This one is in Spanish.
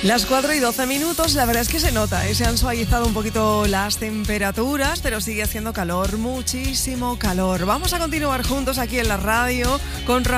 Las 4:12, la verdad es que se nota, se han suavizado un poquito las temperaturas, pero sigue haciendo calor, muchísimo calor. Vamos a continuar juntos aquí en la radio con